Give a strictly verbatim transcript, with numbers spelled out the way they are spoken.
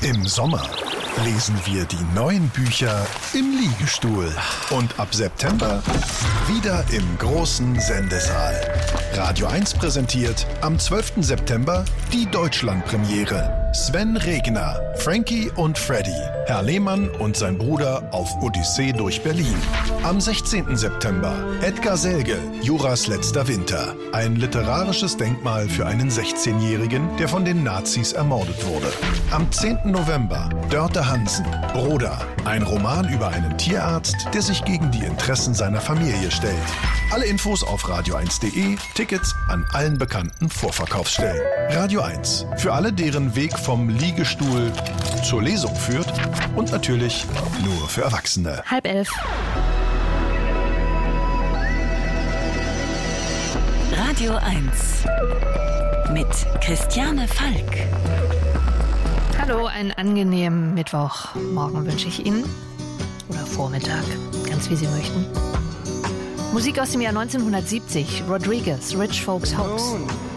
Im Sommer lesen wir die neuen Bücher im Liegestuhl. Und ab September wieder im großen Sendesaal. Radio eins präsentiert am zwölften September die Deutschlandpremiere. Sven Regner, Frankie und Freddy, Herr Lehmann und sein Bruder auf Odyssee durch Berlin. Am sechzehnten September Edgar Selge, Juras letzter Winter. Ein literarisches Denkmal für einen sechzehnjährigen, der von den Nazis ermordet wurde. Am zehnten November Dörte Hansen, Broda. Ein Roman über einen Tierarzt, der sich gegen die Interessen seiner Familie stellt. Alle Infos auf radio eins punkt de, Tickets an allen bekannten Vorverkaufsstellen. Radio eins, für alle, deren Weg vom Liegestuhl zur Lesung führt und natürlich nur für Erwachsene. Halb elf. Radio eins mit Christiane Falk. Hallo, einen angenehmen Mittwochmorgen wünsche ich Ihnen. Oder Vormittag, ganz wie Sie möchten. Musik aus dem Jahr neunzehnhundertsiebzig, Rodriguez, Rich Folks Hoax.